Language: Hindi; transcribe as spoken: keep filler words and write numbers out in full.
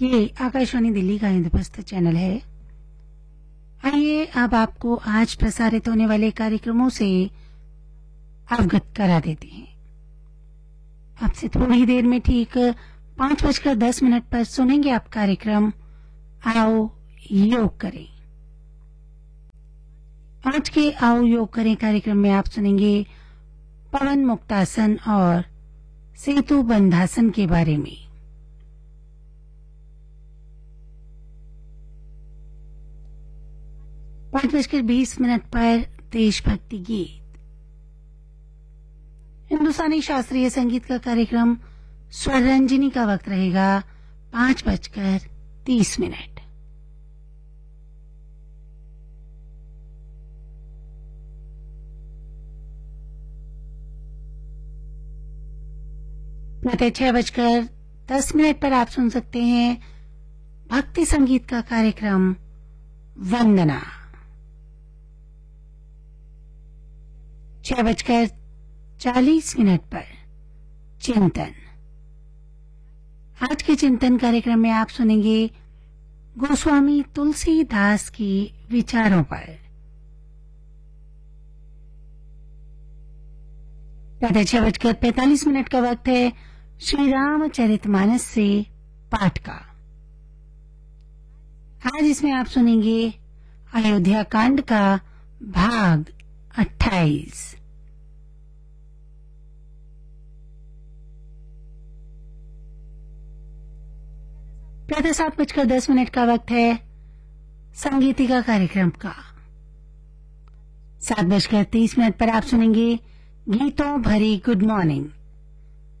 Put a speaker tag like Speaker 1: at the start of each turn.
Speaker 1: ये आकाशवाणी दिल्ली का इंद्रप्रस्थ चैनल है। आइए अब आपको आज प्रसारित होने वाले कार्यक्रमों से अवगत करा देते हैं। आपसे थोड़ी देर में ठीक पांच बजकर दस मिनट पर सुनेंगे आप कार्यक्रम आओ योग करें। आज के आओ योग करें कार्यक्रम में आप सुनेंगे पवन मुक्तासन और सेतु बंधासन के बारे में। पांच बजकर बीस मिनट पर देशभक्ति गीत। हिंदुस्तानी शास्त्रीय संगीत का कार्यक्रम स्वररंजनी का वक्त रहेगा पांच बजकर तीस मिनट। प्रातः छह बजकर दस मिनट पर आप सुन सकते हैं भक्ति संगीत का कार्यक्रम वंदना। छह बजकर चालीस मिनट पर चिंतन। आज के चिंतन कार्यक्रम में आप सुनेंगे गोस्वामी तुलसीदास के विचारों पर। प्रातः छह बजकर पैंतालीस मिनट का वक्त है श्री रामचरितमानस से पाठ का। आज इसमें आप सुनेंगे अयोध्या कांड का भाग अट्ठाईस। प्रातः सात बजकर दस मिनट का वक्त है संगीतिका कार्यक्रम का। सात बजकर तीस मिनट पर आप सुनेंगे गीतों भरी गुड मॉर्निंग।